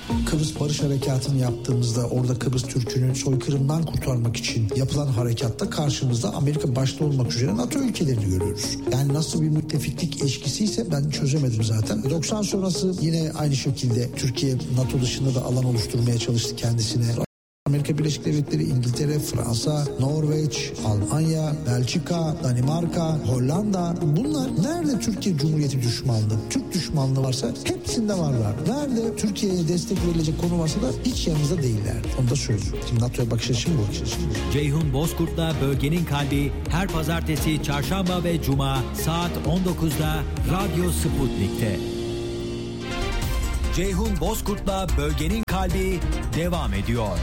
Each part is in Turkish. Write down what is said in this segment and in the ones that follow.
Kıbrıs Barış Harekatı'nı yaptığımızda orada Kıbrıs Türk'ünü soykırımdan kurtarmak için yapılan harekatta karşımızda Amerika başta olmak üzere NATO ülkelerini görüyoruz. Yani nasıl bir müttefiklik ilişkisiyse ben çözemedim zaten. 90 sonrası yine aynı şekilde Türkiye NATO dışında da alan oluşturmaya çalıştı kendisine. Amerika Birleşik Devletleri, İngiltere, Fransa, Norveç, Almanya, Belçika, Danimarka, Hollanda, bunlar nerede Türkiye Cumhuriyeti düşmanlığı, Türk düşmanlığı varsa hepsinde varlar. Nerede Türkiye'ye destek verilecek konu varsa da hiç yanımızda değiller. Onu da söylüyorum. Şimdi NATO'ya bakış açım bu. Ceyhun Bozkurt'la Bölgenin Kalbi her pazartesi, çarşamba ve cuma saat 19'da Radyo Sputnik'te. Ceyhun Bozkurt'la Bölgenin Kalbi devam ediyor.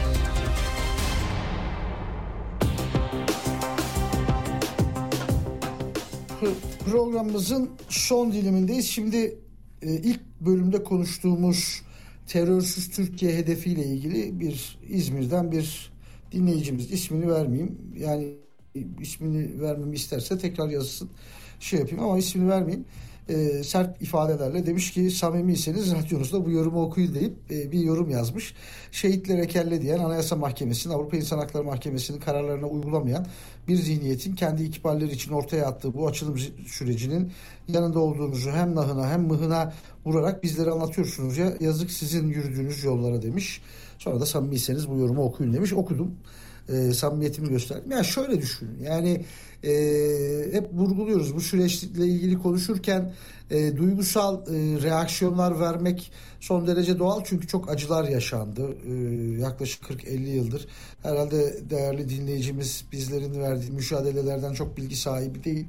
Programımızın son dilimindeyiz. Şimdi ilk bölümde konuştuğumuz terörsüz Türkiye hedefiyle ilgili bir İzmir'den bir dinleyicimiz, ismini vermeyeyim. Yani ismini vermemi isterse tekrar yazsın, şey yapayım ama ismini vermeyeyim. Sert ifadelerle demiş ki samimiyseniz radyonuzda bu yorumu okuyun deyip bir yorum yazmış. Şehitlere kelle diyen Anayasa Mahkemesi'nin, Avrupa İnsan Hakları Mahkemesi'nin kararlarına uygulamayan bir zihniyetin kendi ikballeri için ortaya attığı bu açılım sürecinin yanında olduğunuzu hem nahına hem mıhına vurarak bizlere anlatıyorsunuz ya, yazık sizin yürüdüğünüz yollara demiş. Sonra da samimiyseniz bu yorumu okuyun demiş. Okudum. Samimiyetimi gösterdim. Yani şöyle düşünün. Yani hep vurguluyoruz bu süreçle ilgili konuşurken duygusal reaksiyonlar vermek son derece doğal. Çünkü çok acılar yaşandı. Yaklaşık 40-50 yıldır. Herhalde değerli dinleyicimiz bizlerin verdiği mücadelelerden çok bilgi sahibi değil.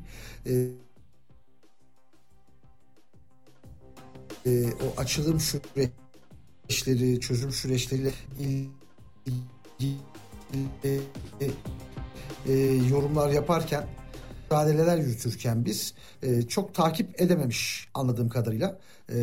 O açılım süreçleri, çözüm süreçleriyle ilgili yorumlar yaparken, mücadeleler yürütürken biz çok takip edememiş anladığım kadarıyla.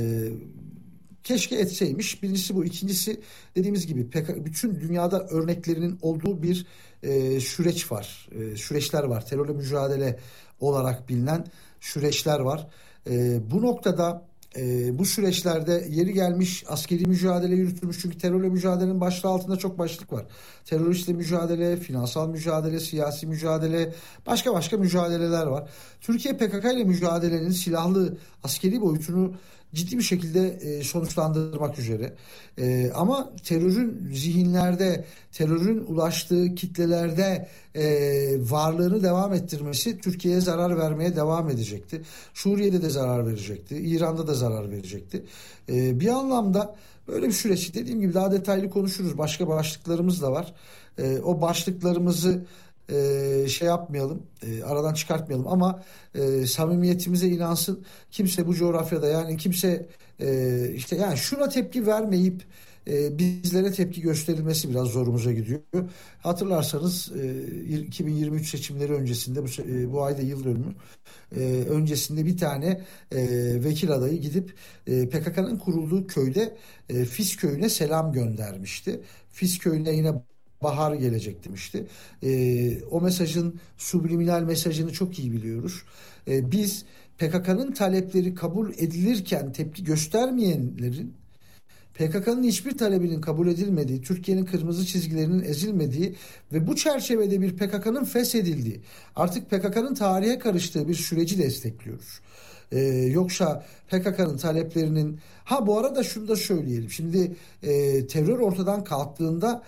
Keşke etseymiş. Birincisi bu. İkincisi dediğimiz gibi bütün dünyada örneklerinin olduğu bir süreç var. Süreçler var. Terörle mücadele olarak bilinen süreçler var. Bu noktada bu süreçlerde yeri gelmiş askeri mücadele yürütülmüş. Çünkü terörle mücadelenin başlığı altında çok başlık var. Teröristle mücadele, finansal mücadele, siyasi mücadele, başka mücadeleler var. Türkiye PKK ile mücadelenin silahlı askeri boyutunu ciddi bir şekilde sonuçlandırmak üzere. Ama terörün zihinlerde, terörün ulaştığı kitlelerde varlığını devam ettirmesi Türkiye'ye zarar vermeye devam edecekti. Suriye'de de zarar verecekti. İran'da da zarar verecekti. Bir anlamda böyle bir süreç, dediğim gibi daha detaylı konuşuruz. Başka başlıklarımız da var. O başlıklarımızı şey yapmayalım, aradan çıkartmayalım ama samimiyetimize inansın. Kimse bu coğrafyada, yani kimse işte yani şuna tepki vermeyip bizlere tepki gösterilmesi biraz zorumuza gidiyor. Hatırlarsanız 2023 seçimleri öncesinde bu ayda yıl dönümü öncesinde bir tane vekil adayı gidip PKK'nın kurulduğu köyde Fis köyüne selam göndermişti. Fis köyüne yine bahar gelecek demişti. O mesajın subliminal mesajını çok iyi biliyoruz. Biz PKK'nın talepleri kabul edilirken tepki göstermeyenlerin, PKK'nın hiçbir talebinin kabul edilmediği, Türkiye'nin kırmızı çizgilerinin ezilmediği ve bu çerçevede bir PKK'nın feshedildiği, artık PKK'nın tarihe karıştığı bir süreci destekliyoruz. Yoksa PKK'nın taleplerinin bu arada şunu da söyleyelim. Şimdi terör ortadan kalktığında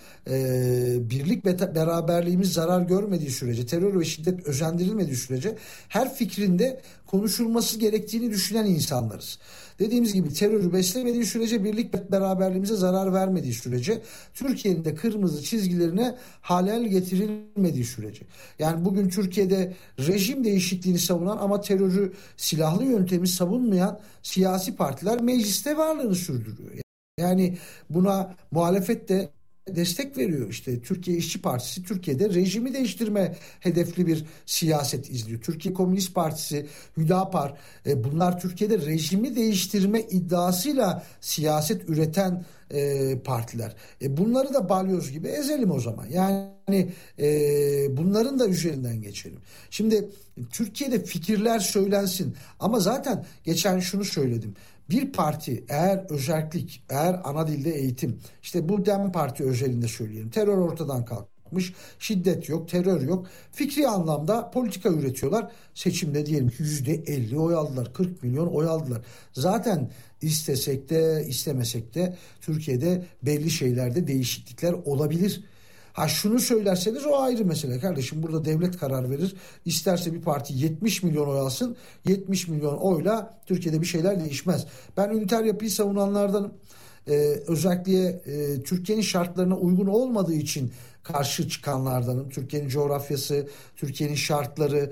birlik beraberliğimiz zarar görmediği sürece, terör ve şiddet özendirilmediği sürece her fikrinde konuşulması gerektiğini düşünen insanlarız. Dediğimiz gibi terörü beslemediği sürece, birlik beraberliğimize zarar vermediği sürece, Türkiye'nin de kırmızı çizgilerine halel getirilmediği sürece. Yani bugün Türkiye'de rejim değişikliğini savunan ama terörü silahlı yöntemi savunmayan siyasi partiler mecliste varlığını sürdürüyor. Yani buna muhalefet de destek veriyor. İşte Türkiye İşçi Partisi Türkiye'de rejimi değiştirme hedefli bir siyaset izliyor. Türkiye Komünist Partisi, Hüdapar, bunlar Türkiye'de rejimi değiştirme iddiasıyla siyaset üreten partiler. Bunları da balyoz gibi ezelim o zaman. Yani bunların da üzerinden geçelim. Şimdi Türkiye'de fikirler söylensin ama zaten geçen şunu söyledim. bir parti eğer özellik, eğer ana dilde eğitim, işte bu DEM Parti özelinde söyleyelim, terör ortadan kalkmış, şiddet yok, terör yok, fikri anlamda politika üretiyorlar. Seçimde diyelim ki %50 oy aldılar, 40 milyon oy aldılar. Zaten istesek de istemesek de Türkiye'de belli şeylerde değişiklikler olabilir. Ha şunu söylerseniz o ayrı mesele kardeşim. Burada devlet karar verir. İsterse bir parti 70 milyon oy alsın. 70 milyon oyla Türkiye'de bir şeyler değişmez. Ben üniter yapıyı savunanlardanım. Özellikle Türkiye'nin şartlarına uygun olmadığı için karşı çıkanlardanım. Türkiye'nin coğrafyası, Türkiye'nin şartları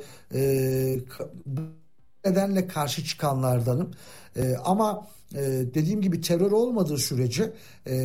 bu nedenle karşı çıkanlardanım. Ama dediğim gibi terör olmadığı sürece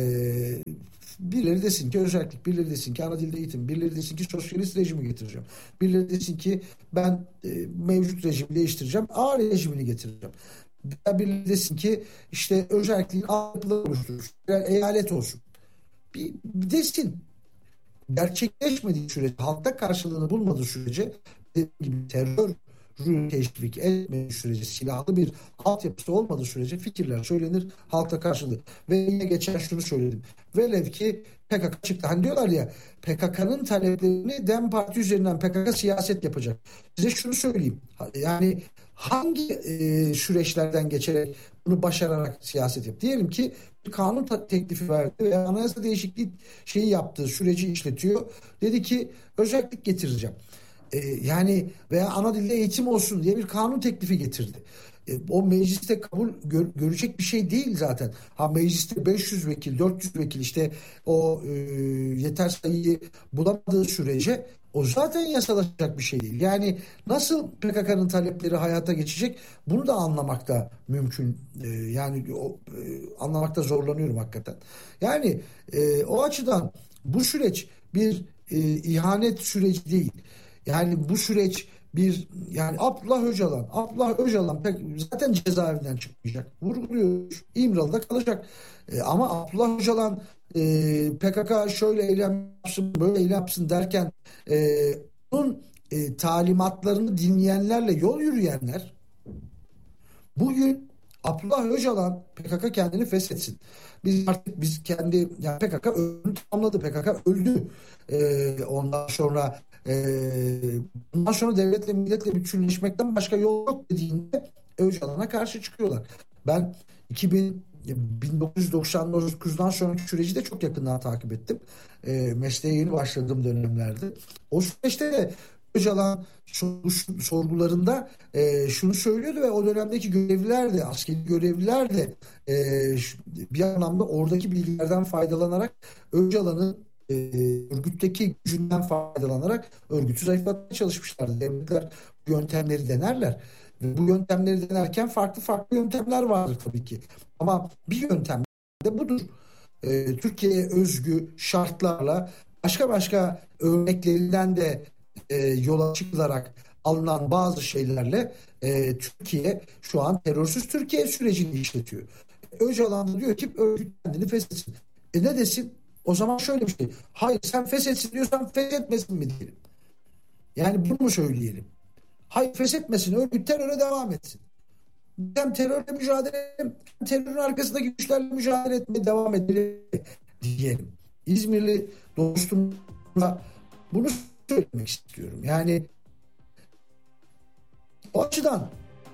birileri desin ki özellik, birileri desin ki ana dilde eğitim, birileri desin ki sosyalist rejimi getireceğim. Birileri desin ki ben mevcut rejimi değiştireceğim, A rejimini getireceğim. Birileri desin ki işte özelliğin altyapıları oluşturur, eyalet olsun. Bir desin. Gerçekleşmediği sürece, halkta karşılığını bulmadığı sürece, dediğim gibi terör teşvik etmediği sürece, silahlı bir altyapısı olmadığı sürece fikirler söylenir, halkta karşılığı. Ve yine geçen şunu söyledim. Velev ki PKK çıktı. Hani diyorlar ya, PKK'nın taleplerini DEM Parti üzerinden PKK siyaset yapacak. Size şunu söyleyeyim. Yani hangi süreçlerden geçerek bunu başararak siyaset yap? Diyelim ki bir kanun teklifi verdi ve anayasa değişikliği şeyi yaptığı süreci işletiyor. Dedi ki özellik getireceğim. Yani veya ana dilde eğitim olsun diye bir kanun teklifi getirdi. O mecliste kabul görecek bir şey değil zaten. Ha mecliste 500 vekil, 400 vekil işte o yeter sayıyı bulamadığı sürece o zaten yasalaşacak bir şey değil. Yani nasıl PKK'nın talepleri hayata geçecek bunu da anlamakta mümkün. Yani anlamakta zorlanıyorum hakikaten. Yani o açıdan bu süreç bir ihanet süreci değil. Yani bu süreç bir yani Abdullah Öcalan zaten cezaevinden çıkmayacak. Vurguluyor. İmralı'da kalacak. Ama Abdullah Öcalan PKK şöyle eylem yapsın, böyle eylem yapsın derken onun talimatlarını dinleyenlerle yol yürüyenler bugün Abdullah Öcalan PKK kendini feshetsin. Biz kendi yani PKK öldü, tamamladı. PKK öldü. Ondan sonra devletle milletle bütünleşmekten başka yol yok dediğinde Öcalan'a karşı çıkıyorlar. Ben 1999'dan sonraki süreci de çok yakından takip ettim. Mesleğe yeni başladığım dönemlerde. O süreçte de Öcalan sorgularında şunu söylüyordu ve o dönemdeki görevliler de, askeri görevliler de bir anlamda oradaki bilgilerden faydalanarak Öcalan'ın örgütteki gücünden faydalanarak örgütü zayıflatmaya çalışmışlardı. Devletler bu yöntemleri denerler. Ve bu yöntemleri denerken farklı yöntemler vardır tabii ki. Ama bir yöntem de budur. Türkiye'ye özgü şartlarla başka örneklerinden de yola çıkılarak alınan bazı şeylerle Türkiye şu an terörsüz Türkiye sürecini işletiyor. Öcalan da diyor ki örgüt kendini feshetsin. Ne desin? O zaman şöyle bir şey. Hayır sen feshetsin diyorsan feshetmesin mi diyelim. Yani bunu mu söyleyelim? Hayır feshetmesin. Örgüt teröre devam etsin. Hem terörle mücadele edelim, hem terörün arkasındaki güçlerle mücadele etmeye devam edelim diyelim. İzmirli dostumla bunu söylemek istiyorum. Yani o açıdan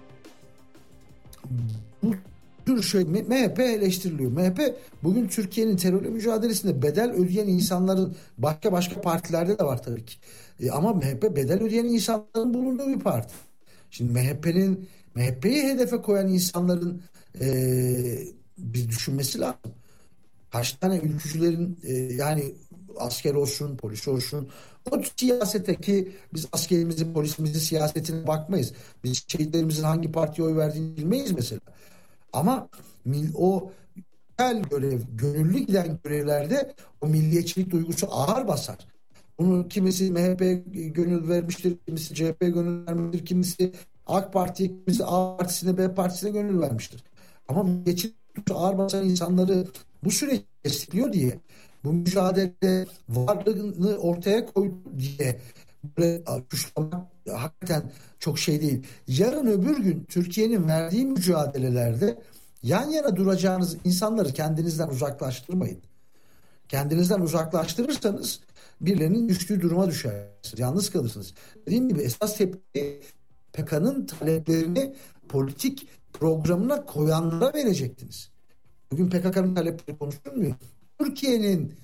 bu tür şey MHP eleştiriliyor. MHP bugün Türkiye'nin terörle mücadelesinde bedel ödeyen insanların başka partilerde de var tabii ki. Ama MHP bedel ödeyen insanların bulunduğu bir parti. Şimdi MHP'yi hedefe koyan insanların bir düşünmesi lazım. Kaç tane ülkücülerin yani asker olsun, polis olsun o siyasete ki biz askerimizi, polisimizi siyasetine bakmayız. Biz şehitlerimizin hangi partiye oy verdiğini bilmeyiz mesela. Ama o gönüllü giden görevlerde o milliyetçilik duygusu ağır basar. Bunu kimisi MHP gönül vermiştir, kimisi CHP gönül vermiştir, kimisi AK Parti'ye, kimisi A Partisi'ne, B Partisi'ne gönül vermiştir. Ama milliyetçilik duygusu ağır basan insanları bu süreci destekliyor diye, bu mücadelede varlığını ortaya koydu diye böyle suçlamak hakikaten çok şey değil. Yarın öbür gün Türkiye'nin verdiği mücadelelerde Yan yana duracağınız insanları kendinizden uzaklaştırmayın. Kendinizden uzaklaştırırsanız birilerinin düştüğü duruma düşersiniz. Yalnız kalırsınız. Dediğim gibi esas tepki PKK'nın taleplerini politik programına koyanlara verecektiniz. Bugün PKK'nın talepleri konuşulmuyor. Türkiye'nin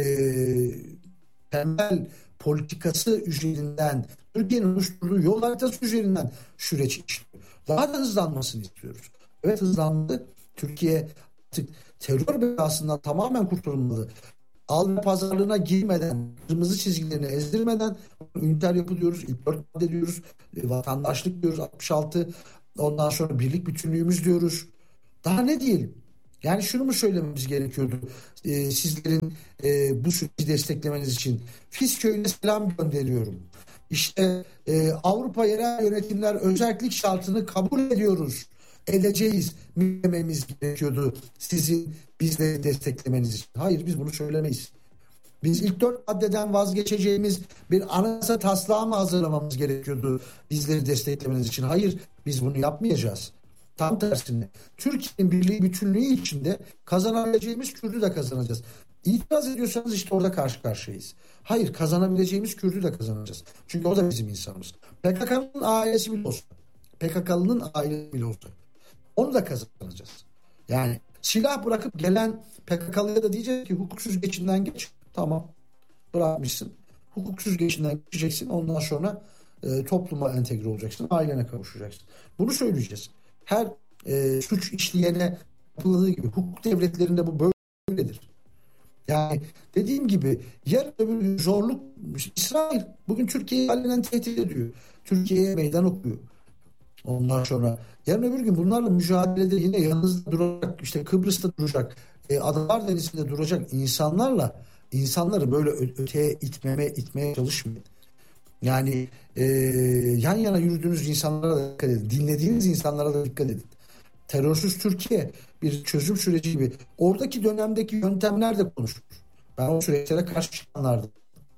temel politikası üzerinden, Türkiye'nin oluşturduğu yol haritası üzerinden süreç işliyor. Daha da hızlanmasını istiyoruz. Evet, hızlandı. Türkiye artık terör belasından tamamen kurtulmalı. Alma pazarlığına girmeden, kırmızı çizgilerini ezdirmeden üniter yapı diyoruz, ilk 4 madde diyoruz, vatandaşlık diyoruz 66, ondan sonra birlik bütünlüğümüz diyoruz. Daha ne diyelim? Yani şunu mu söylememiz gerekiyordu sizlerin bu süreci desteklemeniz için? Fizköy'üne selam gönderiyorum. İşte Avrupa Yerel Yönetimler özellik şartını kabul ediyoruz. Edeceğiz dememiz gerekiyordu sizin bizleri desteklemeniz için. Hayır, biz bunu söylemeyiz. Biz ilk 4 maddeden vazgeçeceğimiz bir anayasa taslağı mı hazırlamamız gerekiyordu bizleri desteklemeniz için? Hayır, biz bunu yapmayacağız. Tam tersine Türkiye'nin birliği bütünlüğü içinde kazanabileceğimiz Kürdü de kazanacağız. İtiraz ediyorsanız işte orada karşı karşıyayız. Hayır, kazanabileceğimiz Kürdü de kazanacağız. Çünkü o da bizim insanımız. PKK'nın ailesi bile olsa, PKK'lının ailesi bile olsa onu da kazanacağız. Yani silah bırakıp gelen PKK'lıya da diyecek ki hukuk süzgecinden geç. Tamam, bırakmışsın. Hukuk süzgecinden geçeceksin. Ondan sonra topluma entegre olacaksın. Ailene kavuşacaksın. Bunu söyleyeceğiz. Her suç işleyene yapıldığı gibi hukuk devletlerinde bu böyledir. Yani dediğim gibi yarın öbür gün zorluk, İsrail bugün Türkiye'yi alenen tehdit ediyor. Türkiye'ye meydan okuyor. Ondan sonra yarın öbür gün bunlarla mücadelede yine yanınızda duracak, işte Kıbrıs'ta duracak, Adalar Denizi'nde duracak insanları böyle öteye itmeye çalışmayın. Yani yan yana yürüdüğünüz insanlara da dikkat edin. Dinlediğiniz insanlara da dikkat edin. Terörsüz Türkiye bir çözüm süreci gibi. Oradaki dönemdeki yöntemler de konuşulur. Ben o süreçlere karşı çıkanlardım.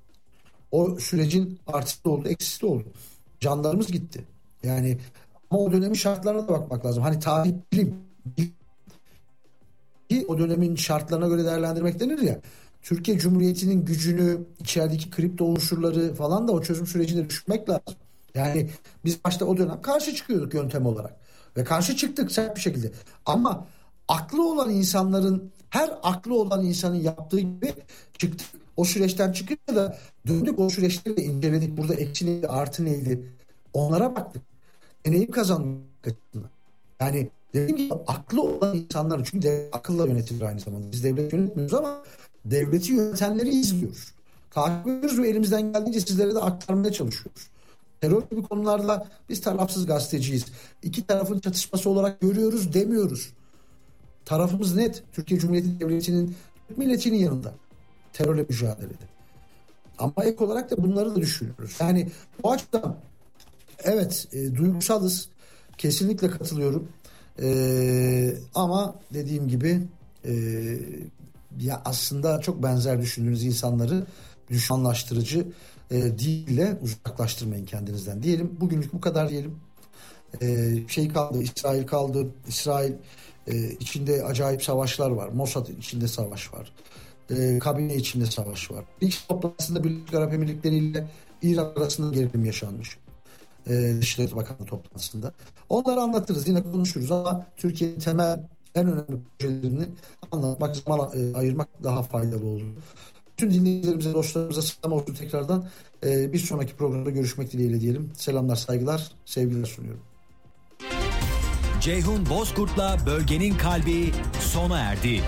O sürecin artısı da oldu, eksisi de oldu. Canlarımız gitti. Yani ama o dönemin şartlarına da bakmak lazım. Hani tarih bilim o dönemin şartlarına göre değerlendirmek denir ya. Türkiye Cumhuriyeti'nin gücünü, içerideki kripto unsurları falan da o çözüm sürecinde düşünmek lazım. Yani biz başta o dönem karşı çıkıyorduk yöntem olarak. Ve karşı çıktık sert bir şekilde. Ama aklı olan insanların, her aklı olan insanın yaptığı gibi çıktık. O süreçten çıkınca da döndük, o süreçleri de inceledik. Burada eksi neydi, artı neydi? Onlara baktık. Deneyim kazandık. Yani dediğim gibi aklı olan insanlar, çünkü akılla yönetilir aynı zamanda. Biz devlet yönetmiyoruz ama devleti yönetenleri izliyoruz. Takip ediyoruz ve elimizden geldiğince sizlere de aktarmaya çalışıyoruz. Terör gibi konularda biz tarafsız gazeteciyiz. İki tarafın çatışması olarak görüyoruz demiyoruz. Tarafımız net. Türkiye Cumhuriyeti Devleti'nin, Türk milletinin yanında. Terörle mücadelede. Ama ek olarak da bunları da düşünüyoruz. Yani bu açıdan evet duygusalız. Kesinlikle katılıyorum. Ama dediğim gibi ya aslında çok benzer düşündüğünüz insanları düşmanlaştırıcı dille uzaklaştırmayın kendinizden diyelim. Bugünlük bu kadar diyelim. İsrail kaldı. İsrail içinde acayip savaşlar var. Mossad içinde savaş var. Kabine içinde savaş var. İlk toplantısında Birleşik Arap Emirlikleri ile İran arasında gerilim yaşanmış. Dışişleri Bakanlığı toplantısında. Onları anlatırız. Yine konuşuruz ama Türkiye'nin temel en önemli projelerini anlatmak, zaman ayırmak daha faydalı olur. Tüm dinleyicilerimize, dostlarımıza selam olsun tekrardan. Bir sonraki programda görüşmek dileğiyle diyelim. Selamlar, saygılar, sevgiler sunuyorum. Ceyhun Bozkurt'la Bölgenin Kalbi sona erdi.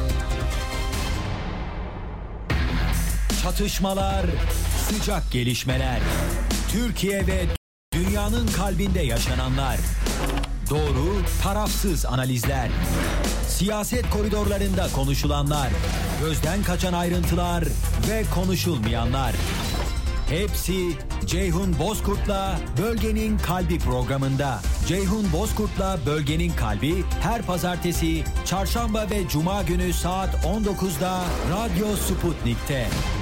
Çatışmalar, sıcak gelişmeler, Türkiye ve dünyanın kalbinde yaşananlar, doğru, tarafsız analizler, siyaset koridorlarında konuşulanlar, gözden kaçan ayrıntılar ve konuşulmayanlar. Hepsi Ceyhun Bozkurt'la Bölgenin Kalbi programında. Ceyhun Bozkurt'la Bölgenin Kalbi her pazartesi, çarşamba ve cuma günü saat 19'da Radyo Sputnik'te.